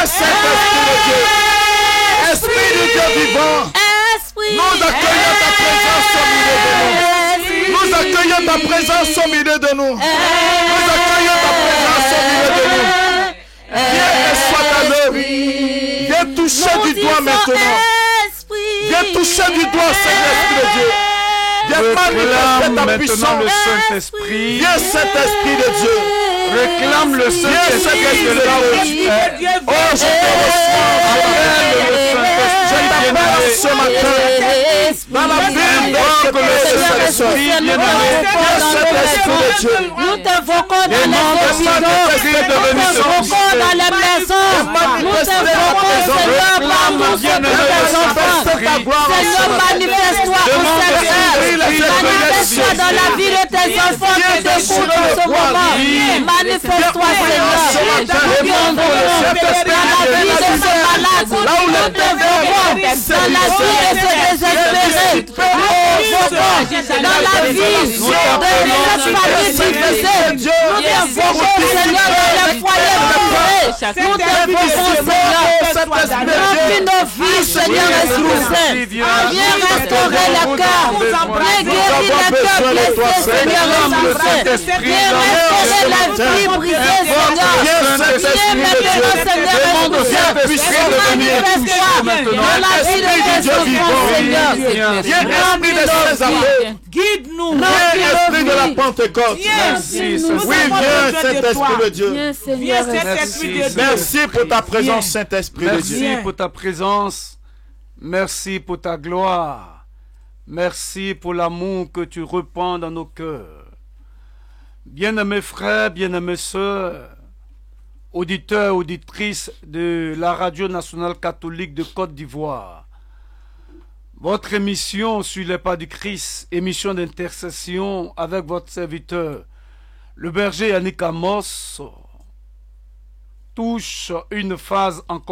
Saint-Esprit de Dieu. Esprit de Dieu vivant. Nous accueillons ta présence au milieu de nous. Nous accueillons ta présence au milieu de nous. Nous accueillons ta présence au milieu de nous. Viens et sois à l'œuvre. Viens toucher du doigt maintenant. Viens toucher du doigt, Saint-Esprit de Dieu. Viens manifester ta puissance. Le Saint-Esprit. Viens, Saint-Esprit de Dieu. Réclame le Saint-Esprit de Dieu. Oh, je te reçois. Je t'appelle ce matin. Dans la ville de Saint-Esprit de Dieu. Nous t'invoquons dans les hôpitaux. Nous t'invoquons dans les maisons. Nous t'invoquons, Seigneur, partout sur tes enfants. Seigneur, manifeste-toi au Seigneur. Manifeste-toi dans la vie de tes enfants qui t'écoutent en ce moment. Manifeste-toi, Seigneur. Nous t'invoquons dans la vie de ce malade. Nous t'invoquons dans la vie de ce désespéré. Dans la vie de cette famille difficile. Nous t'invoquons, Seigneur, dans les foyers brisés. Nous t'invoquons, Seigneur. Remplis nos vies, Seigneur, exclusif. Viens restaurer le cœur. Viens guérir le cœur blessé, Seigneur, exclusif. Viens restaurer la vie brisée, Seigneur. Viens maintenant, Seigneur, exclusif. Manifeste-toi dans la vie de tes enfants, Seigneur. Viens, Esprit de Saint-Esprit. Guide-nous. Viens, Esprit de la Pentecôte. Merci, Oui, viens, Saint-Esprit de Dieu. Viens, Seigneur. Merci pour ta présence, Saint-Esprit de Merci Dieu. pour ta présence. Merci pour ta gloire. Merci pour l'amour que tu répands dans nos cœurs. Bien-aimés frères, bien-aimées sœurs, auditeurs, auditrices de la Radio nationale catholique de Côte d'Ivoire, votre émission sur les pas du Christ, émission d'intercession avec votre serviteur, le berger Yannick Amos, touche une phase encore